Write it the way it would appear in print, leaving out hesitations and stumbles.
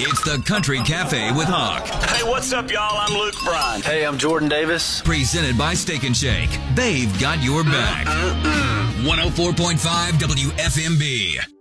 It's the Country Cafe with Hawk. Hey, what's up, y'all? I'm Luke Bryan. Hey, I'm Jordan Davis. Presented by Steak and Shake. They've got your back. 104.5 WFMB.